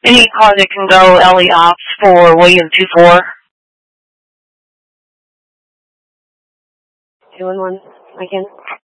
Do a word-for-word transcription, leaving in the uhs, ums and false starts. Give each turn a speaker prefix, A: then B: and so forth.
A: Any car that can go L E ops for William two four. two one one, again.